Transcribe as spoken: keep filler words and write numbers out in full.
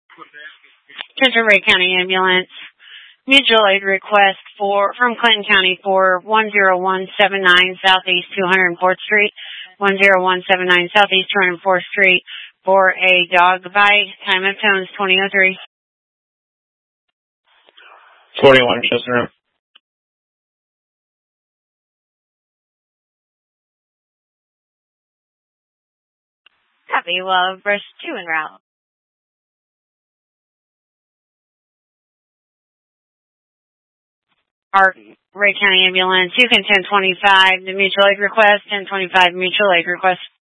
Central Ray County Ambulance. Mutual aid request for from Clinton County for one zero one seven nine Southeast two hundred fourth Street, one zero one seven nine Southeast two hundred fourth Street for a dog bite. Time of tones twenty oh three. twenty-one, Chester. Copy. Well, brush two en route. Our Ray County Ambulance, you can ten twenty-five, the mutual aid request, ten twenty-five mutual aid request.